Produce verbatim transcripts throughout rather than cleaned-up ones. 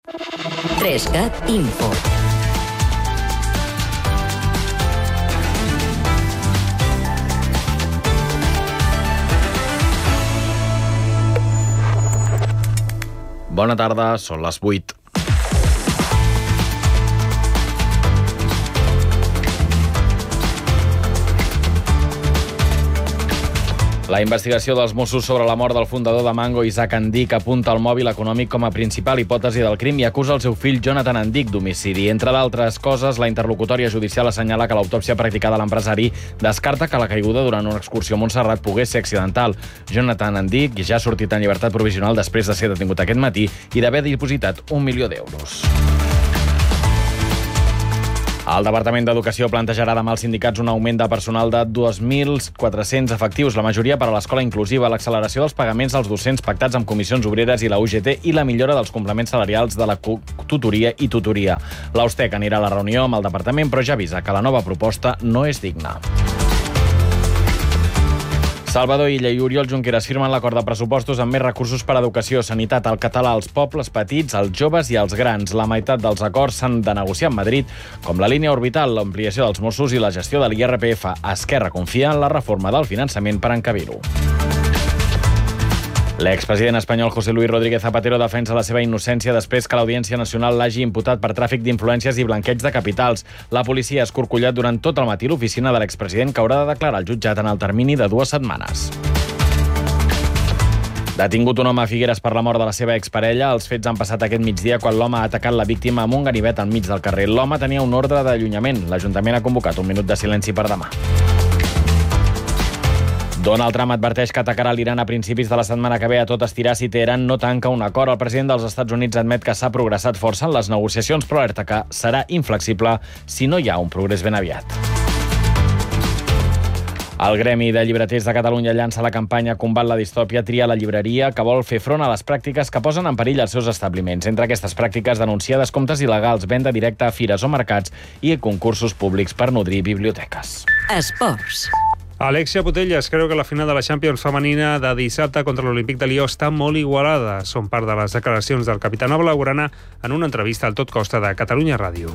trescat Info. Bona tarda, són les vuit. La investigació dels Mossos sobre la mort del fundador de Mango, Isaac Andic, apunta el mòbil econòmic com a principal hipòtesi del crim i acusa el seu fill Jonathan Andic d'homicidi. Entre d'altres coses, la interlocutòria judicial assenyala que l'autòpsia practicada a l'empresari descarta que la caiguda durant una excursió a Montserrat pogués ser accidental. Jonathan Andic ja ha sortit en llibertat provisional després de ser detingut aquest matí i d'haver dipositat un milió d'euros. El Departament d'Educació plantejarà demà als sindicats un augment de personal de dos mil quatre-cents efectius, la majoria per a l'escola inclusiva, l'acceleració dels pagaments als docents pactats amb comissions obreres i la U G T i la millora dels complements salarials de la tutoria i tutoria. L'Austec anirà a la reunió amb el departament, però ja avisa que la nova proposta no és digna. Salvador Illa i Oriol Junqueras firmen l'acord de pressupostos amb més recursos per a educació, sanitat, el català, els pobles petits, els joves i els grans. La meitat dels acords s'han de negociar amb Madrid, com la línia orbital, l'ampliació dels Mossos i la gestió de l'I R P F. Esquerra confia en la reforma del finançament per encabir-ho. L'expresident espanyol José Luis Rodríguez Zapatero defensa la seva innocència després que l'Audiència Nacional l'hagi imputat per tràfic d'influències i blanqueig de capitals. La policia ha escorcollat durant tot el matí l'oficina de l'expresident, que haurà de declarar al jutjat en el termini de dues setmanes. Detingut un home a Figueres per la mort de la seva exparella. Els fets han passat aquest migdia quan l'home ha atacat la víctima amb un ganivet enmig del carrer. L'home tenia un ordre d'allunyament. L'Ajuntament ha convocat un minut de silenci per demà. Donald Trump adverteix que atacarà l'Iran a principis de la setmana que ve a tot estirar si Teheran no tanca un acord. El president dels Estats Units admet que s'ha progressat força en les negociacions, però alerta que serà inflexible si no hi ha un progrés ben aviat. El Gremi de Llibreters de Catalunya llança la campanya Combat la distòpia, tria la llibreria, que vol fer front a les pràctiques que posen en perill els seus establiments. Entre aquestes pràctiques, denuncia descomptes il·legals, venda directa a fires o mercats i concursos públics per nodrir biblioteques. Esports. Alexia Putellas creu que la final de la Champions femenina de dissabte contra l'Olímpic de Lió està molt igualada. Són part de les declaracions del capità blaugrana en una entrevista al Tot Costa de Catalunya Ràdio.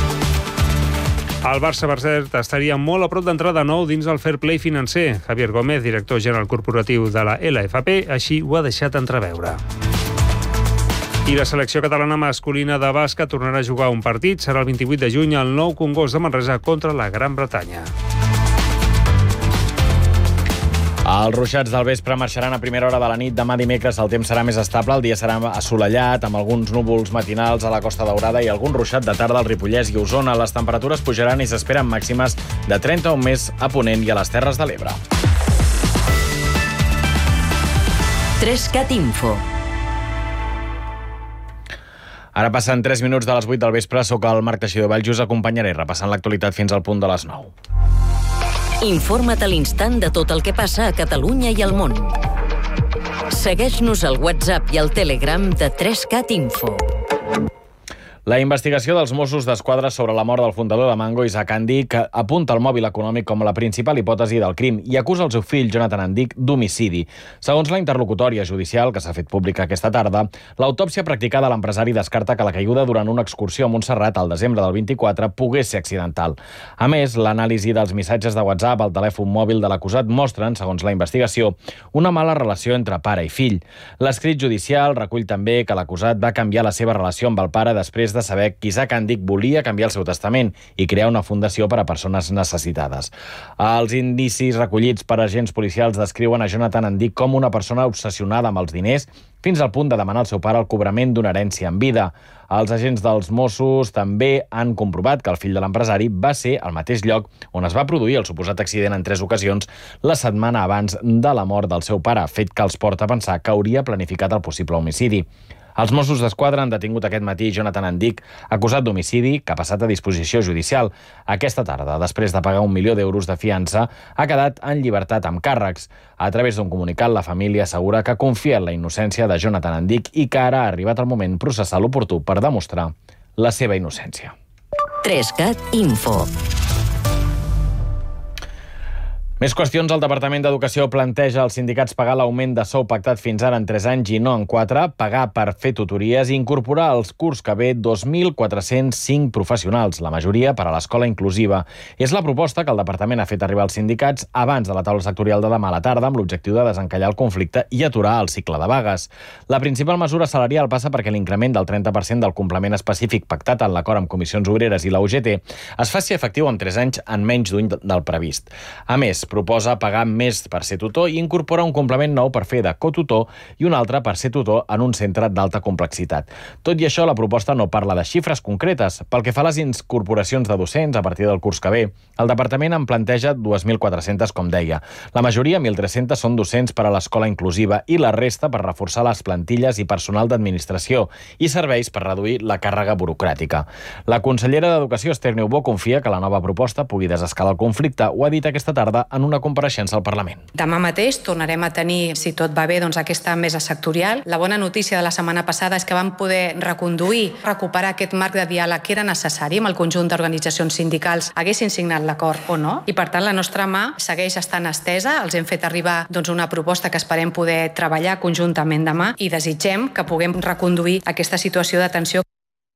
El Barça, per cert, estaria molt a prop d'entrar de nou dins el fair play financer. Javier Gómez, director general corporatiu de la L F P, així ho ha deixat entreveure. I la selecció catalana masculina de bàsquet tornarà a jugar un partit. Serà el vint-i-vuit de juny al Nou Congost de Manresa contra la Gran Bretanya. Els ruixats del vespre marxaran a primera hora de la nit. Demà dimecres el temps serà més estable, el dia serà assolellat, amb alguns núvols matinals a la Costa Daurada i algun ruixat de tarda al Ripollès i Osona. Les temperatures pujaran i s'esperen màximes de trenta o més a Ponent i a les Terres de l'Ebre. trescat Info. Ara passen tres minuts de les vuit del vespre. Soc el Marc Teixidor Valls i us acompanyaré repassant l'actualitat fins al punt de les nou. Informa't a l'instant de tot el que passa a Catalunya i al món. Segueix-nos al WhatsApp i al Telegram de trescat Info. La investigació dels Mossos d'Esquadra sobre la mort del fundador de Mango, Isaac Andic, apunta el mòbil econòmic com la principal hipòtesi del crim i acusa el seu fill, Jonathan Andic, d'homicidi. Segons la interlocutòria judicial, que s'ha fet pública aquesta tarda, l'autòpsia practicada a l'empresari descarta que la caiguda durant una excursió a Montserrat al desembre del vint-i-quatre pogués ser accidental. A més, l'anàlisi dels missatges de WhatsApp al telèfon mòbil de l'acusat mostren, segons la investigació, una mala relació entre pare i fill. L'escrit judicial recull també que l'acusat va canviar la seva relació amb el pare després de saber que Isaac Andic volia canviar el seu testament i crear una fundació per a persones necessitades. Els indicis recollits per agents policials descriuen a Jonathan Andic com una persona obsessionada amb els diners, fins al punt de demanar al seu pare el cobrament d'una herència en vida. Els agents dels Mossos també han comprovat que el fill de l'empresari va ser al mateix lloc on es va produir el suposat accident en tres ocasions la setmana abans de la mort del seu pare, fet que els porta a pensar que hauria planificat el possible homicidi. Els Mossos d'Esquadra han detingut aquest matí Jonathan Andic, acusat d'homicidi, que ha passat a disposició judicial. Aquesta tarda, després de pagar un milió d'euros de fiança, ha quedat en llibertat amb càrrecs. A través d'un comunicat, la família assegura que confia en la innocència de Jonathan Andic i que ara ha arribat el moment processal oportú per demostrar la seva innocència. trescat Info. Més qüestions. El Departament d'Educació planteja als sindicats pagar l'augment de sou pactat fins ara en tres anys i no en quatre, pagar per fer tutories i incorporar als curs que ve dos mil quatre-cents cinc professionals, la majoria per a l'escola inclusiva. És la proposta que el Departament ha fet arribar als sindicats abans de la taula sectorial de demà a la tarda amb l'objectiu de desencallar el conflicte i aturar el cicle de vagues. La principal mesura salarial passa perquè l'increment del trenta per cent del complement específic pactat en l'acord amb Comissions Obreres i la U G T es faci efectiu en tres anys en menys d'un del previst. A més, proposa pagar més per ser tutor i incorporar un complement nou per fer de cotutor i un altre per ser tutor en un centre d'alta complexitat. Tot i això, la proposta no parla de xifres concretes. Pel que fa a les incorporacions de docents a partir del curs que ve, el Departament en planteja dos mil quatre-centes, com deia. La majoria, mil tres-centes, són docents per a l'escola inclusiva i la resta per reforçar les plantilles i personal d'administració i serveis per reduir la càrrega burocràtica. La consellera d'Educació, Esther Niubó, confia que la nova proposta pugui desescalar el conflicte. Ho ha dit aquesta tarda en una compareixença al Parlament. Demà mateix tornarem a tenir, si tot va bé, doncs aquesta mesa sectorial. La bona notícia de la setmana passada és que vam poder reconduir, recuperar aquest marc de diàleg que era necessari amb el conjunt d'organitzacions sindicals, haguessin signat l'acord o no. I per tant la nostra mà segueix estant estesa. Els hem fet arribar doncs, una proposta que esperem poder treballar conjuntament demà i desitgem que puguem reconduir aquesta situació de tensió.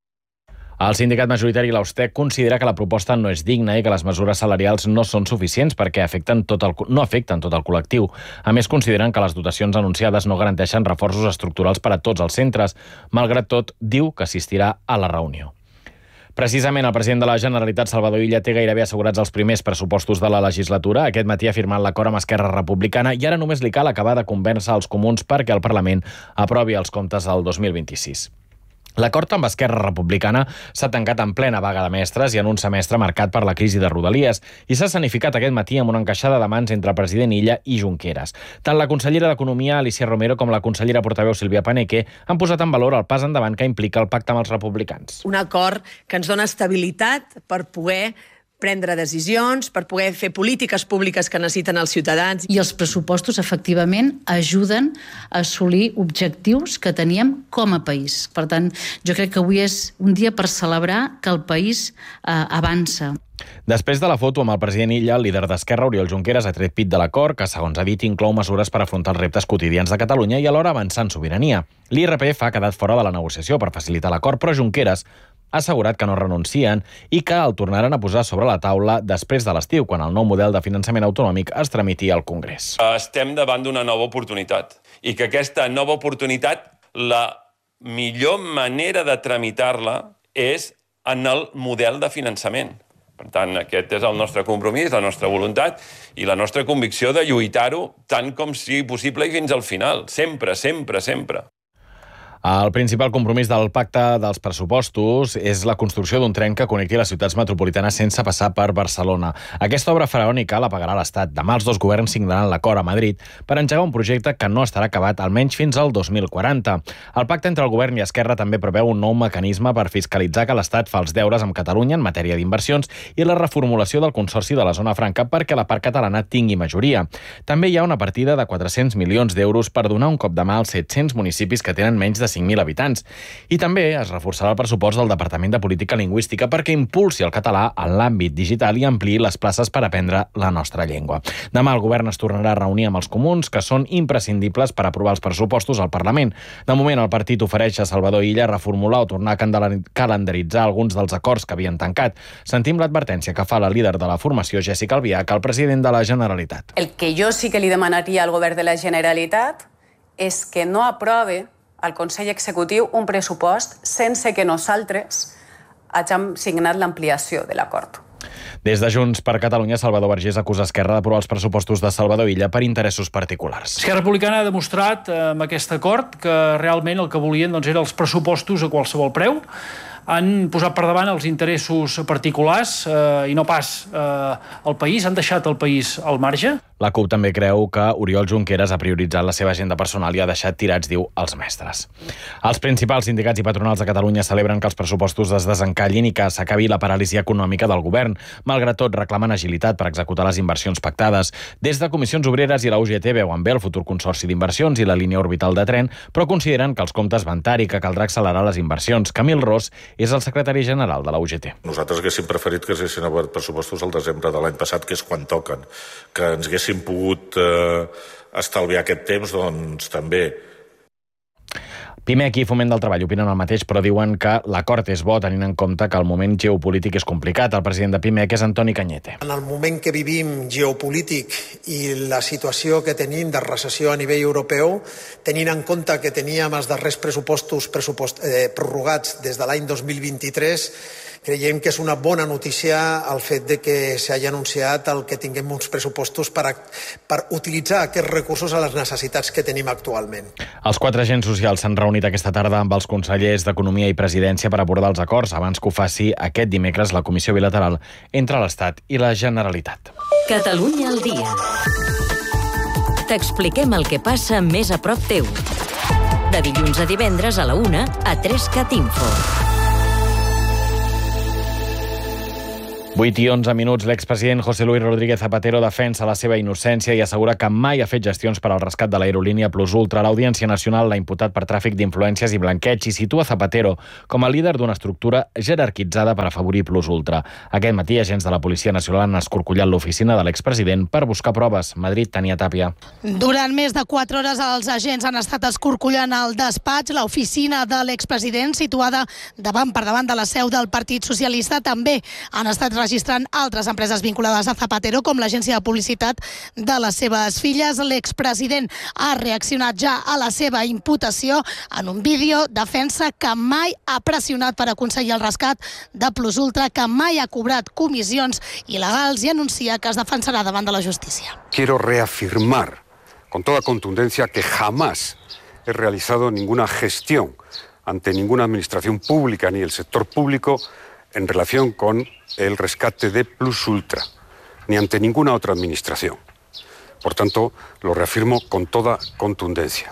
El sindicat majoritari l'Austec considera que la proposta no és digna i que les mesures salarials no són suficients perquè afecten tot el, no afecten tot el col·lectiu. A més, consideren que les dotacions anunciades no garanteixen reforços estructurals per a tots els centres. Malgrat tot, diu que assistirà a la reunió. Precisament el president de la Generalitat, Salvador Illa, té gairebé assegurats els primers pressupostos de la legislatura. Aquest matí ha firmat l'acord amb Esquerra Republicana i ara només li cal acabar de convèncer els comuns perquè el Parlament aprovi els comptes del dos mil vint-i-sis. L'acord amb Esquerra Republicana s'ha tancat en plena vaga de mestres i en un semestre marcat per la crisi de Rodalies i s'ha escenificat aquest matí amb una encaixada de mans entre el president Illa i Junqueras. Tant la consellera d'Economia, Alicia Romero, com la consellera portaveu, Sílvia Paneque, han posat en valor el pas endavant que implica el pacte amb els republicans. Un acord que ens dona estabilitat per poder prendre decisions, per poder fer polítiques públiques que necessiten els ciutadans. I els pressupostos, efectivament, ajuden a assolir objectius que teníem com a país. Per tant, jo crec que avui és un dia per celebrar que el país eh, avança. Després de la foto amb el president Illa, el líder d'Esquerra, Oriol Junqueras, ha tret pit de l'acord, que, segons ha dit, inclou mesures per afrontar els reptes quotidians de Catalunya i alhora avançar en sobirania. L'I R P F ha quedat fora de la negociació per facilitar l'acord, però Junqueras ha assegurat que no renuncien i que el tornaran a posar sobre la taula després de l'estiu, quan el nou model de finançament autonòmic es tramiti al Congrés. Estem davant d'una nova oportunitat i que aquesta nova oportunitat, la millor manera de tramitar-la és en el model de finançament. Per tant, aquest és el nostre compromís, la nostra voluntat i la nostra convicció de lluitar-ho tant com sigui possible i fins al final. Sempre, sempre, sempre. El principal compromís del pacte dels pressupostos és la construcció d'un tren que connecti les ciutats metropolitanes sense passar per Barcelona. Aquesta obra faraònica la pagarà l'Estat. Demà els dos governs signaran l'acord a Madrid per engegar un projecte que no estarà acabat almenys fins al dos mil quaranta. El pacte entre el govern i Esquerra també preveu un nou mecanisme per fiscalitzar que l'Estat fa els deures amb Catalunya en matèria d'inversions i la reformulació del Consorci de la Zona Franca perquè la part catalana tingui majoria. També hi ha una partida de quatre-cents milions d'euros per donar un cop de mà als set-cents municipis que tenen menys de cinc mil habitants. I també es reforçarà el pressupost del Departament de Política Lingüística perquè impulsi el català en l'àmbit digital i ampliï les places per aprendre la nostra llengua. Demà el govern es tornarà a reunir amb els comuns, que són imprescindibles per aprovar els pressupostos al Parlament. De moment, el partit ofereix a Salvador Illa reformular o tornar a calendaritzar alguns dels acords que havien tancat. Sentim l'advertència que fa la líder de la formació, Jessica Albiach, al president de la Generalitat. El que jo sí que li demanaria al govern de la Generalitat és que no aprove al Consell Executiu un pressupost sense que nosaltres hàgim signat l'ampliació de l'acord. Des de Junts per Catalunya, Salvador Vergés acusa Esquerra d'aprovar els pressupostos de Salvador Illa per interessos particulars. Esquerra Republicana ha demostrat eh, amb aquest acord que realment el que volien doncs, eren els pressupostos a qualsevol preu. Han posat per davant els interessos particulars eh, i no pas eh, el país, han deixat el país al marge. La CUP també creu que Oriol Junqueras ha prioritzat la seva agenda personal i ha deixat tirats, diu, els mestres. Els principals sindicats i patronals de Catalunya celebren que els pressupostos es desencallin i que s'acabi la paràlisi econòmica del govern. Malgrat tot, reclamen agilitat per executar les inversions pactades. Des de Comissions Obreres i la U G T veuen bé el futur consorci d'inversions i la línia orbital de tren, però consideren que els comptes van tard i que caldrà accelerar les inversions. Camil Ros és el secretari general de la U G T. Nosaltres haguéssim preferit que s'haguessin aprovat pressupostos al desembre de l'any passat, que és quan toquen. Que ens haguéssim pogut eh, estalviar aquest temps, doncs també. Pimec i Foment del Treball opinen el mateix, però diuen que l'acord és bo tenint en compte que el moment geopolític és complicat. El president de Pimec és Antoni Cañete. En el moment que vivim geopolític i la situació que tenim de recessió a nivell europeu, tenint en compte que teníem els darrers pressupostos pressupost, eh, prorrogats des de l'any dos mil vint-i-tres, creiem que és una bona notícia el fet de que s'hagi anunciat el que tinguem uns pressupostos per, a, per utilitzar aquests recursos a les necessitats que tenim actualment. Els quatre agents socials s'han reunit aquesta tarda amb els consellers d'Economia i Presidència per abordar els acords abans que ho faci aquest dimecres la Comissió Bilateral entre l'Estat i la Generalitat. Catalunya al dia. T'expliquem el que passa més a prop teu. De dilluns a divendres a la una a tres cat info. vuit i onze minuts, l'expresident José Luis Rodríguez Zapatero defensa la seva innocència i assegura que mai ha fet gestions per al rescat de l'aerolínia Plus Ultra. L'Audiència Nacional l'ha imputat per tràfic d'influències i blanqueig i situa Zapatero com a líder d'una estructura jerarquitzada per afavorir Plus Ultra. Aquest matí, agents de la Policia Nacional han escorcollat l'oficina de l'expresident per buscar proves. Madrid, Tania Tàpia. Durant més de quatre hores els agents han estat escorcollant el despatx, l'oficina de l'expresident situada davant per davant de la seu del Partit Socialista. També han estat registrant altres empreses vinculades a Zapatero, com l'agència de publicitat de les seves filles. L'expresident ha reaccionat ja a la seva imputació en un vídeo. Defensa que mai ha pressionat per aconseguir el rescat de Plus Ultra, que mai ha cobrat comissions il·legals i anuncia que es defensarà davant de la justícia. Quiero reafirmar con toda contundencia que jamás he realizado ninguna gestión ante ninguna administración pública ni el sector público en relación con el rescate de Plus Ultra, ni ante ninguna otra administración. Por tanto, lo reafirmo con toda contundencia.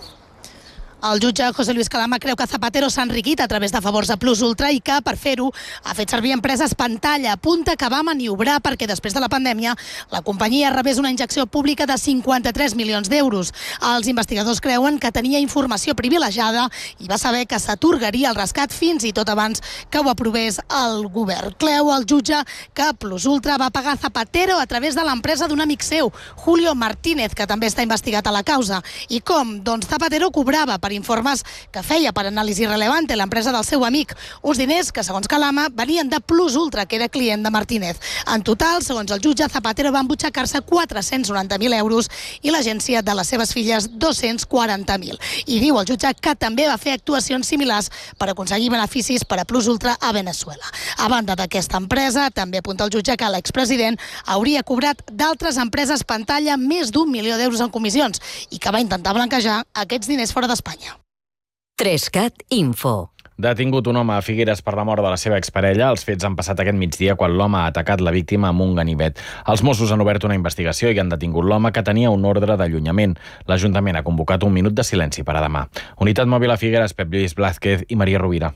El jutge José Luis Calama creu que Zapatero s'ha enriquit a través de favors a Plus Ultra i que, per fer-ho, ha fet servir empreses pantalla. Apunta que va maniobrar perquè després de la pandèmia la companyia rebés una injecció pública de cinquanta-tres milions d'euros. Els investigadors creuen que tenia informació privilegiada i va saber que s'atorgaria el rescat fins i tot abans que ho aprovés el govern. Creu el jutge que Plus Ultra va pagar Zapatero a través de l'empresa d'un amic seu, Julio Martínez, que també està investigat a la causa. I com? Doncs Zapatero cobrava per informes que feia per Anàlisi Relevante, l'empresa del seu amic. Uns diners que, segons Calama, venien de Plus Ultra, que era client de Martínez. En total, segons el jutge, Zapatero va embutxacar-se quatre-cents noranta mil euros i l'agència de les seves filles dos-cents quaranta mil. I diu el jutge que també va fer actuacions similars per aconseguir beneficis per a Plus Ultra a Venezuela. A banda d'aquesta empresa, també apunta el jutge que l'expresident hauria cobrat d'altres empreses pantalla més d'un milió d'euros en comissions i que va intentar blanquejar aquests diners fora d'Espanya. tres cat info. Detingut un home a Figueres per la mort de la seva exparella. Els fets han passat aquest migdia quan l'home ha atacat la víctima amb un ganivet. Els Mossos han obert una investigació i han detingut l'home, que tenia un ordre d'allunyament. L'Ajuntament ha convocat un minut de silenci per a demà. Unitat Mòbil a Figueres, Pep Lluís Blázquez i Maria Rovira.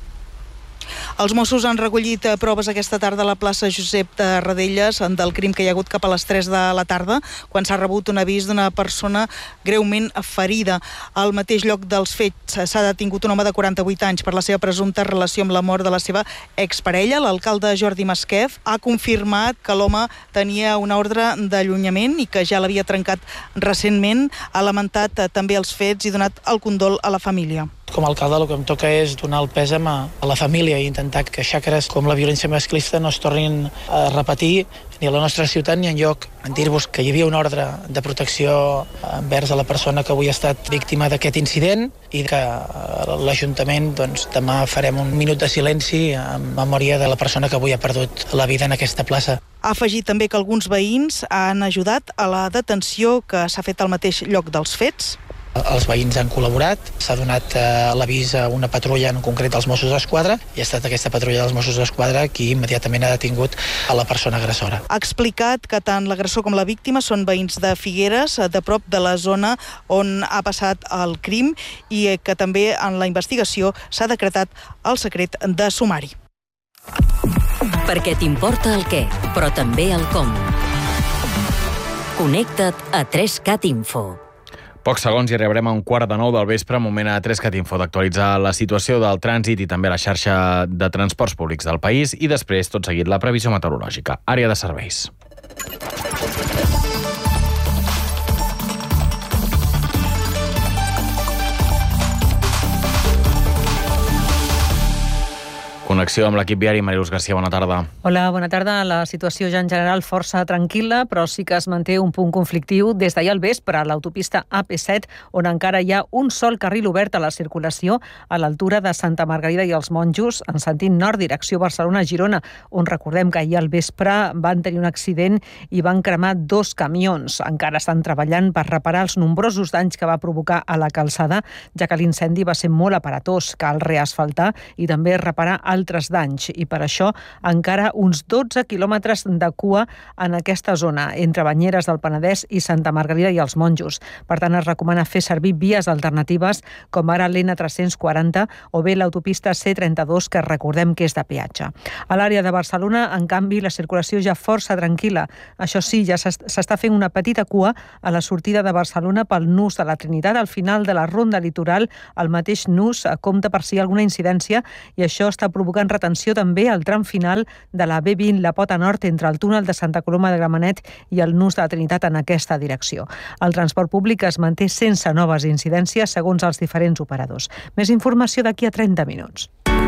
Els Mossos han recollit proves aquesta tarda a la plaça Josep Tarradellas del crim que hi ha hagut cap a les tres de la tarda, quan s'ha rebut un avís d'una persona greument ferida. Al mateix lloc dels fets s'ha detingut un home de quaranta-vuit anys per la seva presumpta relació amb la mort de la seva exparella. L'alcalde Jordi Masquef ha confirmat que l'home tenia una ordre d'allunyament i que ja l'havia trencat recentment. Ha lamentat també els fets i donat el condol a la família. Com a alcalde el que em toca és donar el pèsam a la família i intentar que xacres com la violència masclista no es tornin a repetir ni a la nostra ciutat ni enlloc. Dir-vos que hi havia una ordre de protecció envers a la persona que avui ha estat víctima d'aquest incident i que l'Ajuntament doncs, demà farem un minut de silenci en memòria de la persona que avui ha perdut la vida en aquesta plaça. Ha afegit també que alguns veïns han ajudat a la detenció que s'ha fet al mateix lloc dels fets. Els veïns han col·laborat, s'ha donat eh, l'avís a una patrulla, en concret als Mossos d'Esquadra, i ha estat aquesta patrulla dels Mossos d'Esquadra qui immediatament ha detingut a la persona agressora. Ha explicat que tant l'agressor com la víctima són veïns de Figueres, de prop de la zona on ha passat el crim, i que també en la investigació s'ha decretat el secret de sumari. Perquè t'importa el què, però també el com. Connecta't a tres cat info. Pocs segons i arribarem a un quart de nou del vespre, moment a tres Cat Info, d'actualitzar la situació del trànsit i també la xarxa de transports públics del país i després, tot seguit, la previsió meteorològica. Àrea de serveis. Connexió amb l'equip viari. Mariluz Garcia, bona tarda. Hola, bona tarda. La situació ja en general força tranquil·la, però sí que es manté un punt conflictiu des d'ahir al vespre a l'autopista A P set, on encara hi ha un sol carril obert a la circulació a l'altura de Santa Margarida i els Monjos, en sentit nord, direcció Barcelona-Girona, on recordem que ahir al vespre van tenir un accident i van cremar dos camions. Encara estan treballant per reparar els nombrosos danys que va provocar a la calçada, ja que l'incendi va ser molt aparatós. Cal reasfaltar i també reparar altres danys, i per això encara uns dotze quilòmetres de cua en aquesta zona, entre Banyeres del Penedès i Santa Margarida i els Monjos. Per tant, es recomana fer servir vies alternatives, com ara l'N tres-cents quaranta o bé l'autopista C trenta-dos, que recordem que és de peatge. A l'àrea de Barcelona, en canvi, la circulació ja força tranquil·la. Això sí, ja s'està fent una petita cua a la sortida de Barcelona pel nus de la Trinitat. Al final de la ronda litoral, el mateix nus compta per si hi ha alguna incidència, i això està provocant retenció també al tram final de la B vint, la Pota Nord, entre el túnel de Santa Coloma de Gramenet i el nus de la Trinitat en aquesta direcció. El transport públic es manté sense noves incidències segons els diferents operadors. Més informació d'aquí a trenta minuts.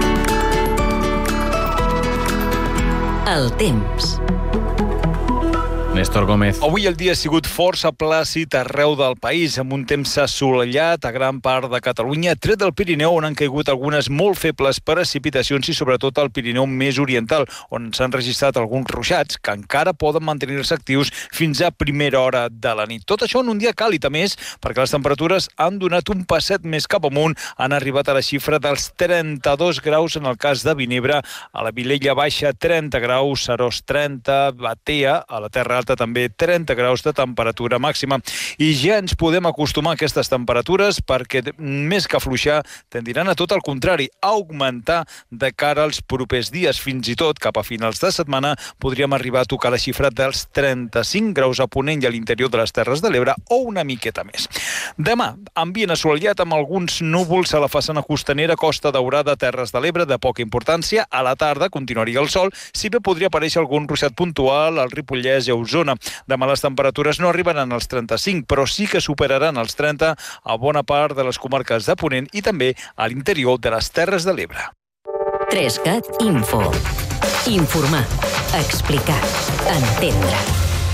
El temps. Néstor Gómez. Avui el dia ha sigut força plàcid arreu del país, amb un temps assolellat a gran part de Catalunya, tret del Pirineu, on han caigut algunes molt febles precipitacions, i sobretot al Pirineu més oriental, on s'han registrat alguns ruixats que encara poden mantenir-se actius fins a primera hora de la nit. Tot això en un dia càlid, a més, perquè les temperatures han donat un passet més cap amunt, han arribat a la xifra dels trenta-dos graus en el cas de Vinebre, a la Vilella Baixa trenta graus, Seròs trenta, Batea, a la Terra Alta també trenta graus de temperatura màxima. I ja ens podem acostumar a aquestes temperatures, perquè més que afluixar tendiran a tot el contrari, a augmentar de cara als propers dies. Fins i tot cap a finals de setmana podríem arribar a tocar la xifra dels trenta-cinc graus a Ponent i a l'interior de les Terres de l'Ebre, o una miqueta més. Demà, ambient assolellat amb alguns núvols a la façana costanera, Costa Daurada, Terres de l'Ebre, de poca importància. A la tarda continuaria el sol, si bé podria aparèixer algun ruixat puntual al Ripollès i a Osona. Demà les temperatures no arribaran als trenta-cinc, però sí que superaran els trenta a bona part de les comarques de Ponent i també a l'interior de les Terres de l'Ebre. tres Cat Info. Informar, explicar, entendre.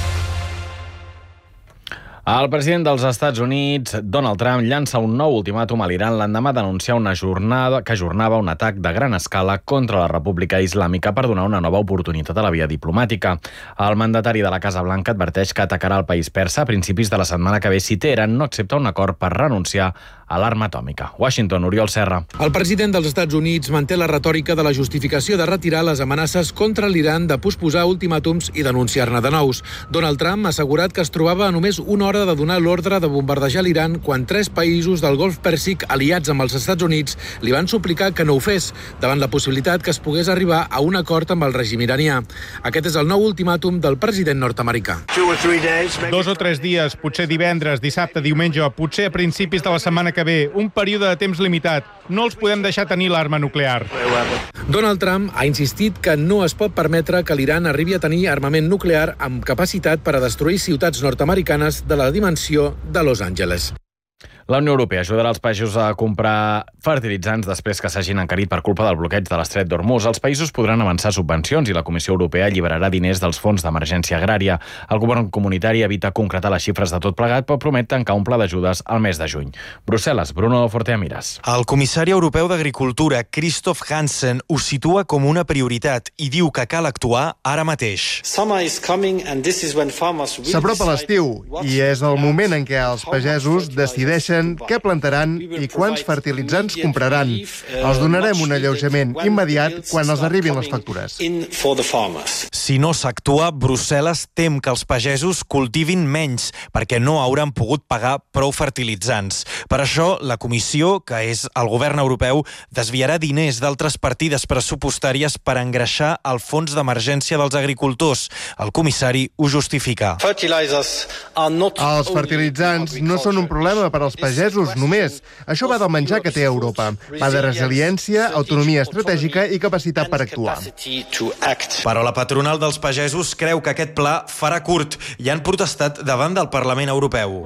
El president dels Estats Units, Donald Trump, llança un nou ultimàtum a l'Iran l'endemà d'anunciar una jornada que ajornava un atac de gran escala contra la República Islàmica per donar una nova oportunitat a la via diplomàtica. El mandatari de la Casa Blanca adverteix que atacarà el país persa a principis de la setmana que ve si Teheran no accepta un acord per renunciar a l'arma atòmica. Washington, Oriol Serra. El president dels Estats Units manté la retòrica de la justificació de retirar les amenaces contra l'Iran, de posposar ultimàtums i denunciar-ne de nous. Donald Trump ha assegurat que es trobava a només una hora de donar l'ordre de bombardejar l'Iran quan tres països del Golf Pèrsic aliats amb els Estats Units li van suplicar que no ho fes, davant la possibilitat que es pogués arribar a un acord amb el règim iranià. Aquest és el nou ultimàtum del president nord-americà. Dos o tres dies, potser divendres, dissabte, diumenge, potser a principis de la setmana que ve, un període de temps limitat. No els podem deixar tenir l'arma nuclear. Donald Trump ha insistit que no es pot permetre que l'Iran arribi a tenir armament nuclear amb capacitat per a destruir ciutats nord-americanes de la dimensió de Los Angeles. La Unió Europea ajudarà els països a comprar fertilitzants després que s'hagin encarit per culpa del bloqueig de l'estret d'Hormuz. Els països podran avançar subvencions i la Comissió Europea alliberarà diners dels fons d'emergència agrària. El govern comunitari evita concretar les xifres de tot plegat, però promet tancar un pla d'ajudes al mes de juny. Brussel·les, Bruno Forteamiras. El comissari europeu d'Agricultura, Christoph Hansen, ho situa com una prioritat i diu que cal actuar ara mateix. S'apropa l'estiu i és el moment en què els pagesos decideixen tenen, què plantaran i quants fertilitzants compraran. Els donarem un alleujament immediat quan els arribin les factures. Si no s'actua, Brussel·les tem que els pagesos cultivin menys perquè no hauran pogut pagar prou fertilitzants. Per això, la Comissió, que és el govern europeu, desviarà diners d'altres partides pressupostàries per engreixar el fons d'emergència dels agricultors. El comissari ho justifica. Els fertilitzants no són un problema per als pagesos només. Això va del menjar que té Europa. Va de resiliència, autonomia estratègica i capacitat per actuar. Però la patronal dels pagesos creu que aquest pla farà curt i han protestat davant del Parlament Europeu.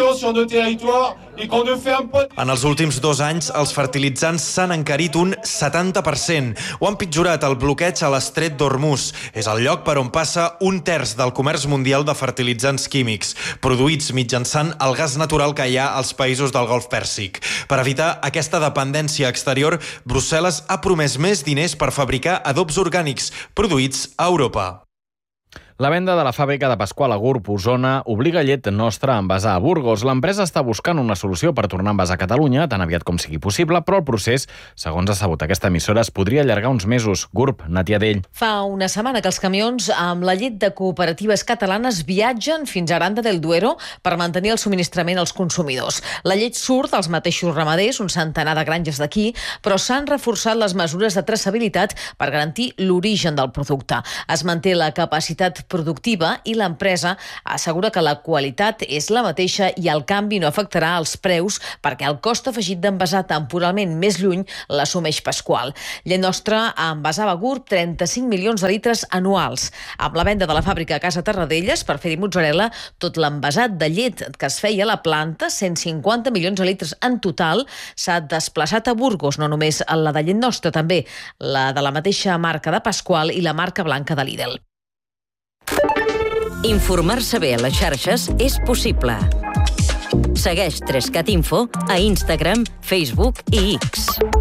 En els últims dos anys, els fertilitzants s'han encarit un setanta per cent. Ho han pitjorat el bloqueig a l'estret d'Hormuz. És el lloc per on passa un terç del comerç mundial de fertilitzants químics, produïts mitjançant el gas natural que hi ha als països del Golf Pèrsic. Per evitar aquesta dependència exterior, Brussel·les ha promès més diners per fabricar adobs orgànics produïts a Europa. La venda de la fàbrica de Pasqual a Gurb, Osona, obliga Llet Nostra a envasar a Burgos. L'empresa està buscant una solució per tornar a envasar a Catalunya tan aviat com sigui possible, però el procés, segons ha sabut aquesta emissora, es podria allargar uns mesos. Gurb, Natia Dell. Fa una setmana que els camions amb la llet de cooperatives catalanes viatgen fins a Aranda del Duero per mantenir el subministrament als consumidors. La llet surt dels mateixos ramaders, un centenar de granges d'aquí, però s'han reforçat les mesures de traçabilitat per garantir l'origen del producte. Es manté la capacitat productiva i l'empresa assegura que la qualitat és la mateixa i el canvi no afectarà els preus perquè el cost afegit d'envasar temporalment més lluny l'assumeix Pasqual. Llet Nostra envasava a Gurb trenta-cinc milions de litres anuals. Amb la venda de la fàbrica a Casa Tarradellas per fer-hi mozzarella, tot l'envasat de llet que es feia a la planta, cent cinquanta milions de litres en total, s'ha desplaçat a Burgos, no només la de Llet Nostra, també la de la mateixa marca de Pasqual i la marca blanca de Lidl. Informar-se bé a les xarxes és possible. Segueix tres cat info a Instagram, Facebook i X.